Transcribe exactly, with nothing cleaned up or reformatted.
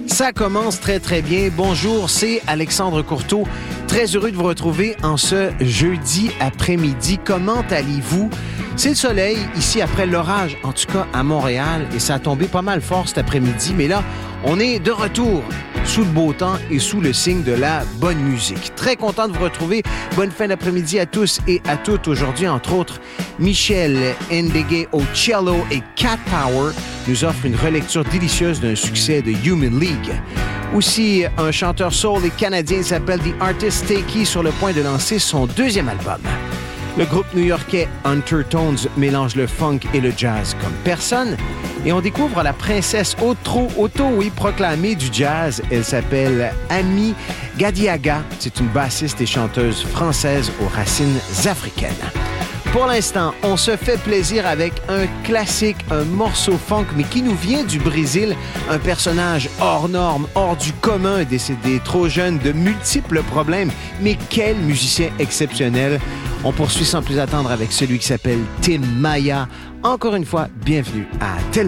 Ça commence très, très bien. Bonjour, c'est Alexandre Courteau. Très heureux de vous retrouver en ce jeudi après-midi. Comment allez-vous? C'est le soleil ici après l'orage, en tout cas à Montréal, et ça a tombé pas mal fort cet après-midi. Mais là, on est de retour sous le beau temps et sous le signe de la bonne musique. Très content de vous retrouver. Bonne fin d'après-midi à tous et à toutes. Aujourd'hui, entre autres, Michel Ndegeocello au cello et Cat Power nous offrent une relecture délicieuse d'un succès de Human League. Aussi, un chanteur soul et canadien s'appelle The Artist Takey sur le point de lancer son deuxième album. Le groupe new-yorkais Undertones mélange le funk et le jazz comme personne. Et on découvre la princesse auto, auto oui, proclamée du jazz. Elle s'appelle Ami Gadiaga. C'est une bassiste et chanteuse française aux racines africaines. Pour l'instant, on se fait plaisir avec un classique, un morceau funk, mais qui nous vient du Brésil. Un personnage hors norme, hors du commun, décédé trop jeune, de multiples problèmes. Mais quel musicien exceptionnel! On poursuit sans plus attendre avec celui qui s'appelle Tim Maya. Encore une fois, bienvenue à Tellement